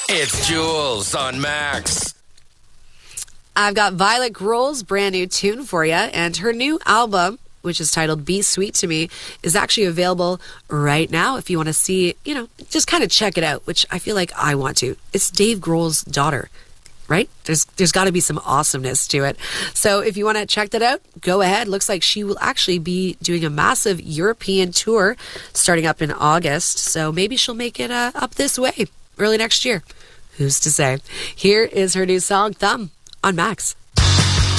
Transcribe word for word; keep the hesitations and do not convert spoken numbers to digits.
It's Jules on Max. I've got Violet Grohl's brand new tune for you, and her new album, which is titled Be Sweet to Me, is actually available right now if you want to see, you know, just kind of check it out, which I feel like I want to. It's Dave Grohl's daughter, right? There's there's got to be some awesomeness to it. So if you want to check that out, go ahead. Looks like she will actually be doing a massive European tour starting up in August, so maybe she'll make it uh, up this way early next year. Who's to say? Here is her new song, Thumb, on Max.